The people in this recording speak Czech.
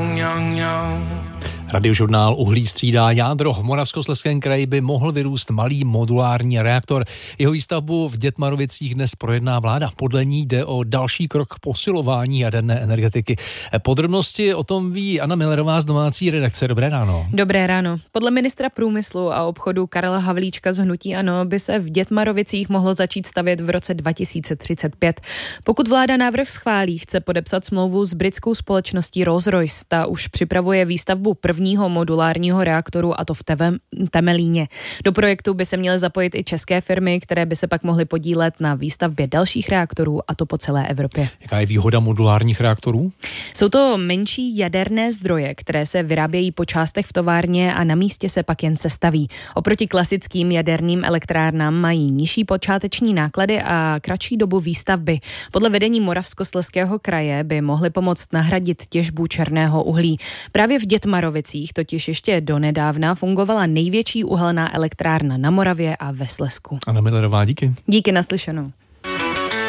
Radiožurnál Uhlí střídá jádro. V Moravskoslezském kraji by mohl vyrůst malý modulární reaktor. Jeho výstavbu v Dětmarovicích dnes projedná vláda. Podle ní jde o další krok k posilování jaderné energetiky. Podrobnosti o tom ví Anna Millerová z domácí redakce. Dobré ráno. Dobré ráno. Podle ministra průmyslu a obchodu Karla Havlíčka z hnutí ANO by se v Dětmarovicích mohlo začít stavět v roce 2035. Pokud vláda návrh schválí, chce podepsat smlouvu s britskou společností Rolls-Royce. Ta už připravuje výstavbu prvního modulárního reaktoru, a to v Temelíně. Do projektu by se měly zapojit i české firmy, které by se pak mohly podílet na výstavbě dalších reaktorů, a to po celé Evropě. Jaká je výhoda modulárních reaktorů? Jsou to menší jaderné zdroje, které se vyrábějí po částech v továrně a na místě se pak jen sestaví. Oproti klasickým jaderným elektrárnám mají nižší počáteční náklady a kratší dobu výstavby. Podle vedení Moravskoslezského kraje by mohly pomoct nahradit těžbu černého uhlí. Právě v Dětmarovicích totiž ještě donedávna fungovala největší uhelná elektrárna na Moravě a ve Slezsku. Anna Millerová, díky. Díky, naslyšenou.